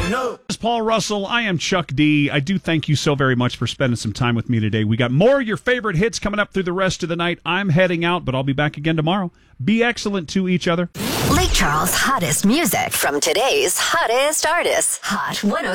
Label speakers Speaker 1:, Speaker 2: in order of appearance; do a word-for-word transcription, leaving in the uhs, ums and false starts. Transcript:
Speaker 1: no.
Speaker 2: This is Paul Russell. I am Chuck D. I do thank you so very much for spending some time with me today. We got more of your favorite hits coming up through the rest of the night. I'm heading out, but I'll be back again tomorrow. Be excellent to each other.
Speaker 3: Lake Charles' hottest music from today's hottest artists. Hot one oh